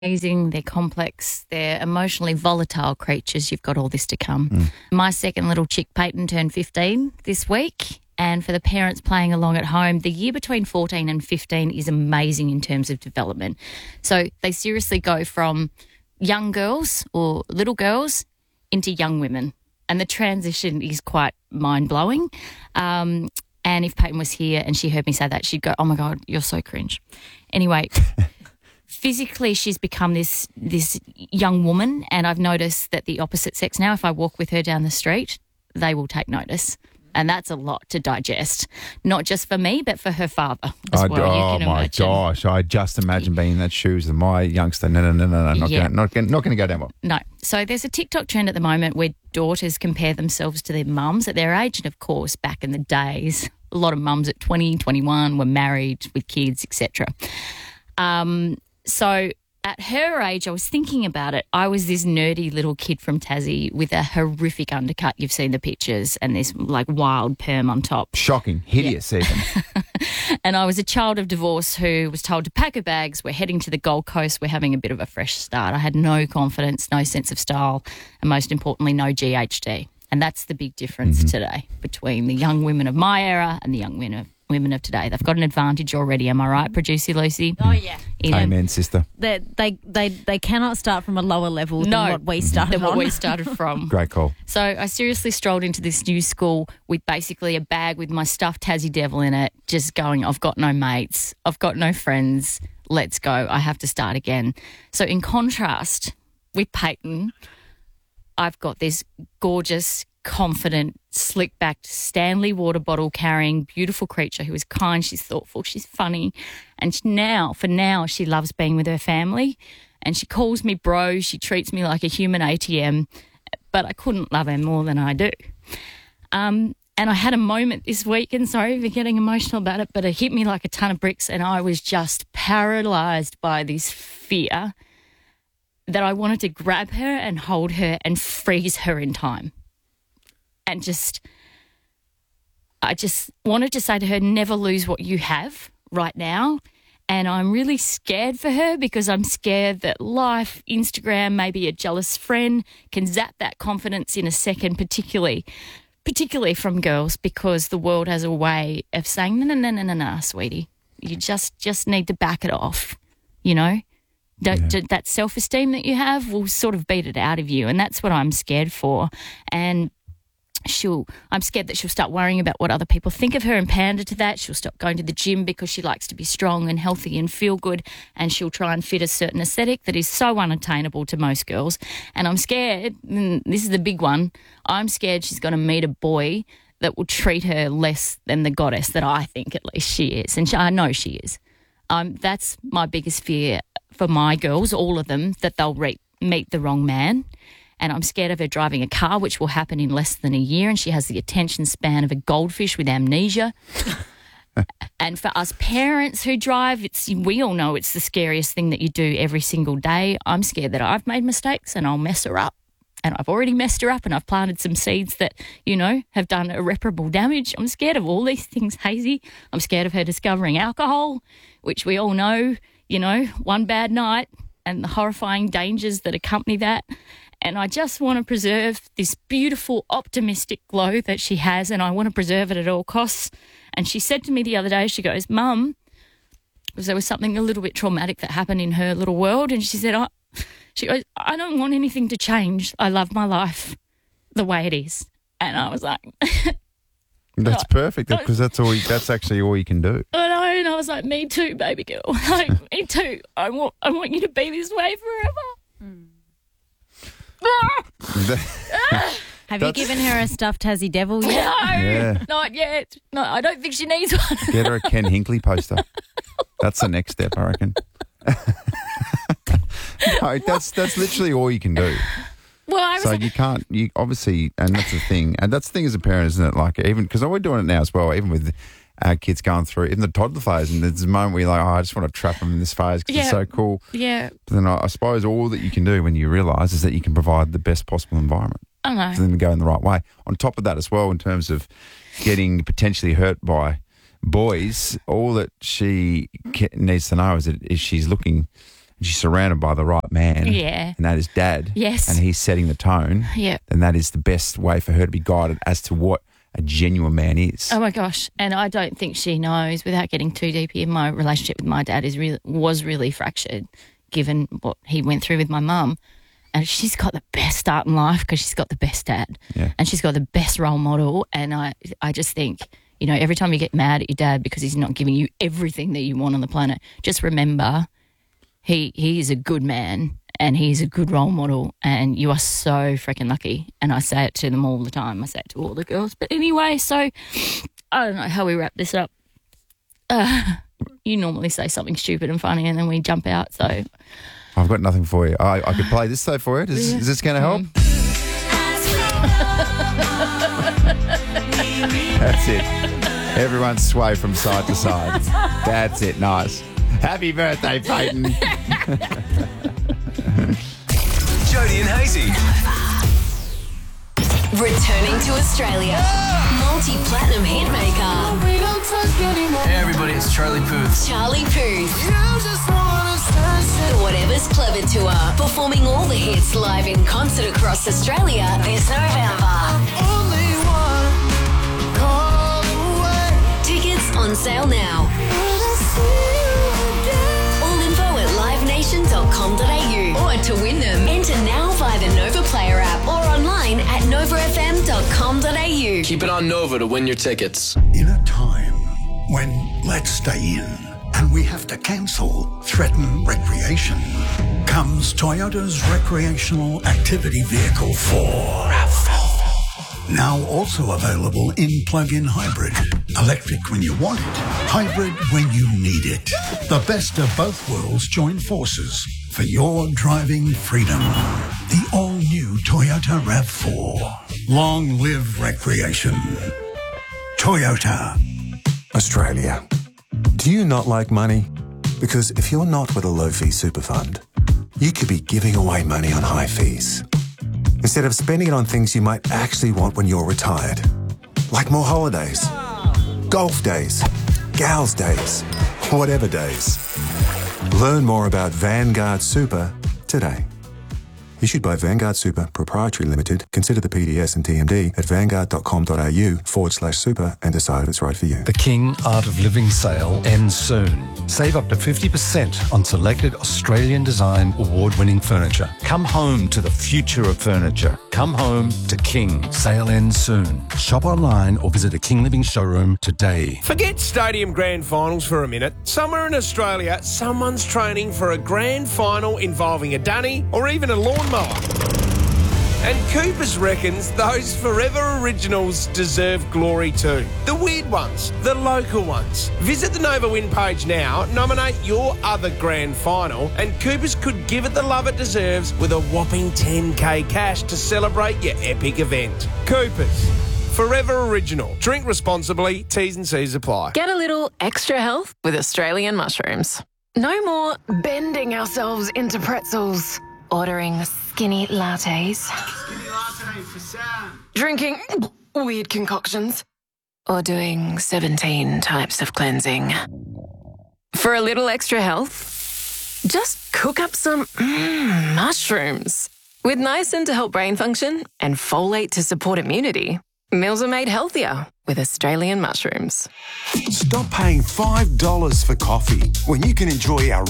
amazing, they're complex, they're emotionally volatile creatures. You've got all this to come. My second little chick, Peyton, turned 15 this week. And for the parents playing along at home, the year between 14 and 15 is amazing in terms of development. So they seriously go from young girls or little girls into young women. And the transition is quite mind-blowing. And if Peyton was here and she heard me say that, she'd go, oh, my God, you're so cringe. Anyway, physically she's become this young woman, and I've noticed that the opposite sex now, if I walk with her down the street, they will take notice. And that's a lot to digest, not just for me, but for her father as well. Oh, my gosh. I just imagine being in that shoes of my youngster. No. Not going to go down well. No. So there's a TikTok trend at the moment where daughters compare themselves to their mums at their age. And, of course, back in the days, a lot of mums at 20, 21 were married with kids, etc. So at her age, I was thinking about it. I was this nerdy little kid from Tassie with a horrific undercut. You've seen the pictures, and this like wild perm on top. Shocking. Hideous even. And I was a child of divorce who was told to pack her bags. We're heading to the Gold Coast. We're having a bit of a fresh start. I had no confidence, no sense of style, and most importantly, no GHD. And that's the big difference today between the young women of my era and the young women of today. They've got an advantage already, am I right, producer Lucy? Oh, yeah. Amen, sister. They cannot start from a lower level than what we started what we started from. Great call. So I seriously strolled into this new school with basically a bag with my stuffed Tassie devil in it, just going, I've got no mates, I've got no friends, let's go, I have to start again. So in contrast with Peyton, I've got this gorgeous, confident, slick-backed Stanley water bottle carrying beautiful creature who is kind, she's thoughtful, she's funny. And for now, she loves being with her family, and she calls me bro, she treats me like a human ATM, but I couldn't love her more than I do. And I had a moment this week, and sorry for getting emotional about it, but it hit me like a ton of bricks, and I was just paralysed by this fear that I wanted to grab her and hold her and freeze her in time. And I just wanted to say to her, never lose what you have right now. And I'm really scared for her because I'm scared that life, Instagram, maybe a jealous friend can zap that confidence in a second, particularly from girls, because the world has a way of saying, no, sweetie, you just need to back it off, you know? That self-esteem that you have will sort of beat it out of you, and that's what I'm scared for. And I'm scared that she'll start worrying about what other people think of her and pander to that. She'll stop going to the gym because she likes to be strong and healthy and feel good, and she'll try and fit a certain aesthetic that is so unattainable to most girls. And I'm scared, and this is the big one, I'm scared she's going to meet a boy that will treat her less than the goddess that I think at least she is. And I know she is. That's my biggest fear for my girls, all of them, that they'll meet the wrong man. And I'm scared of her driving a car, which will happen in less than a year, and she has the attention span of a goldfish with amnesia. And for us parents who drive, we all know it's the scariest thing that you do every single day. I'm scared that I've made mistakes and I'll mess her up. And I've already messed her up, and I've planted some seeds that, have done irreparable damage. I'm scared of all these things, Hazy. I'm scared of her discovering alcohol, which we all know, one bad night and the horrifying dangers that accompany that. And I just want to preserve this beautiful, optimistic glow that she has, and I want to preserve it at all costs. And she said to me the other day, she goes, Mum, because there was something a little bit traumatic that happened in her little world, and she said, I don't want anything to change. I love my life the way it is. And I was like... That's perfect, because that's actually all you can do. I know, and I was like, me too, baby girl. Me too. I want you to be this way forever. Have you given her a stuffed Tassie devil yet? No, not yet. No, I don't think she needs one. Get her a Ken Hinckley poster. That's the next step, I reckon. No, that's literally all you can do. Well, you obviously, and that's the thing, as a parent, isn't it? Like, even because we're doing it now as well, even with our kids going through in the toddler phase, and there's a moment where you're like, I just want to trap them in this phase because it's so cool. Yeah. But then I suppose all that you can do when you realise is that you can provide the best possible environment. I know. For them to go in the right way. On top of that as well, in terms of getting potentially hurt by boys, all that she needs to know is that if she's looking she's surrounded by the right man. Yeah. And that is Dad. Yes. And he's setting the tone. Yeah. And that is the best way for her to be guided as to what a genuine man is. Oh, my gosh. And I don't think she knows, without getting too deep here, my relationship with my dad was really fractured, given what he went through with my mum. And she's got the best start in life because she's got the best dad. Yeah. And she's got the best role model. And I just think, you know, every time you get mad at your dad because he's not giving you everything that you want on the planet, just remember he is a good man and he's a good role model and you are so freaking lucky. And I say it to them all the time. I say it to all the girls. But anyway, so I don't know how we wrap this up. You normally say something stupid and funny and then we jump out, so... I've got nothing for you. I could play this though for you. Is this going to help? That's it. Everyone sway from side to side. That's it. Nice. Happy birthday, Peyton. Jody and Hazy. Returning to Australia. Multi-platinum hitmaker. Hey everybody, it's Charlie Puth. Charlie Puth. The Whatever's Clever Tour. Performing all the hits live in concert across Australia this November. Tickets on sale now. All info at livenation.com.au. Or to win them, enter now via the Nova Player app or online at novafm.com.au. Keep it on Nova to win your tickets. In a time when let's stay in and we have to cancel threaten recreation, comes Toyota's recreational activity vehicle 4. Now also available in plug-in hybrid. Electric when you want it, hybrid when you need it. The best of both worlds join forces for your driving freedom. The all-new Toyota RAV4. Long live recreation. Toyota. Australia. Do you not like money? Because if you're not with a low-fee super fund, you could be giving away money on high fees, instead of spending it on things you might actually want when you're retired. Like more holidays, golf days, gals days, whatever days. Learn more about Vanguard Super today. Issued by Vanguard Super Proprietary Limited. Consider the PDS and TMD at vanguard.com.au/super and decide if it's right for you. The King Art of Living sale ends soon. Save up to 50% on selected Australian design award-winning furniture. Come home to the future of furniture. Come home to King. Sale ends soon. Shop online or visit a King Living showroom today. Forget stadium grand finals for a minute. Somewhere in Australia, someone's training for a grand final involving a dunny or even a lawnmower. And Coopers reckons those Forever Originals deserve glory too. The weird ones, the local ones. Visit the Nova Win page now, nominate your other grand final, and Coopers could give it the love it deserves with a whopping 10k cash to celebrate your epic event. Coopers. Forever Original. Drink responsibly. T's and C's apply. Get a little extra health with Australian mushrooms. No more bending ourselves into pretzels. Ordering skinny lattes. Skinny latte for Sam. Drinking weird concoctions. Or doing 17 types of cleansing. For a little extra health, just cook up some mushrooms. With niacin to help brain function and folate to support immunity, meals are made healthier with Australian mushrooms. Stop paying $5 for coffee when you can enjoy our